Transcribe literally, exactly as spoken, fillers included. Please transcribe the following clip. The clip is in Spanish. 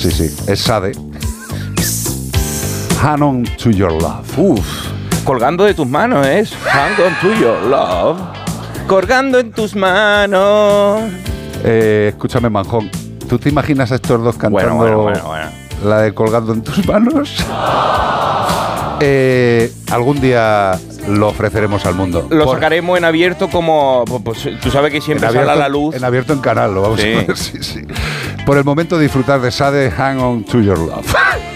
Sí, sí, es Sade. Hang on to your love. Uf, colgando de tus manos es Hang on to your love. Colgando en tus manos. Eh, escúchame, Manjón, ¿tú te imaginas a estos dos cantando Bueno, bueno, bueno, bueno. la de Colgando en tus manos? Eh, algún día lo ofreceremos al mundo. Lo Por, sacaremos en abierto como... Pues, tú sabes que siempre en sale abierto, a la luz. En abierto en canal, lo vamos Sí. a poner, sí, sí. Por el momento disfrutar de Sade, Hang on to your love.